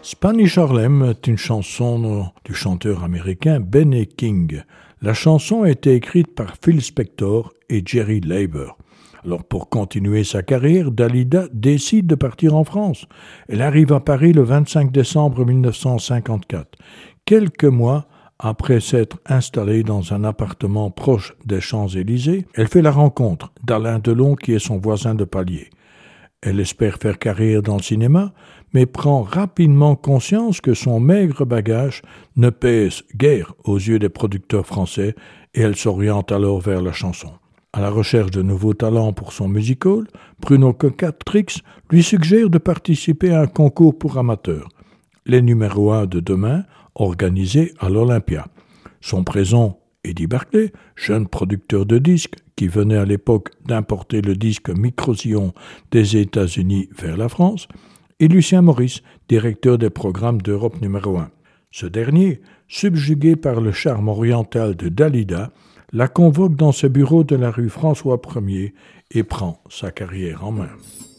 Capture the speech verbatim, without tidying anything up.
Spanish Harlem est une chanson du chanteur américain Benny King. La chanson a été écrite par Phil Spector et Jerry Leiber. Alors pour continuer sa carrière, Dalida décide de partir en France. Elle arrive à Paris le vingt-cinq décembre mille neuf cent cinquante-quatre. Quelques mois après s'être installée dans un appartement proche des Champs-Élysées, elle fait la rencontre d'Alain Delon qui est son voisin de palier. Elle espère faire carrière dans le cinéma, mais prend rapidement conscience que son maigre bagage ne pèse guère aux yeux des producteurs français et elle s'oriente alors vers la chanson. À la recherche de nouveaux talents pour son musical, Bruno Coquatrix lui suggère de participer à un concours pour amateurs, les numéros un de demain, organisé à l'Olympia. Son présent, Eddie Barclay, jeune producteur de disques qui venait à l'époque d'importer le disque Microsillon des États-Unis vers la France, et Lucien Maurice, directeur des programmes d'Europe numéro un. Ce dernier, subjugué par le charme oriental de Dalida, la convoque dans ses bureaux de la rue François premier et prend sa carrière en main.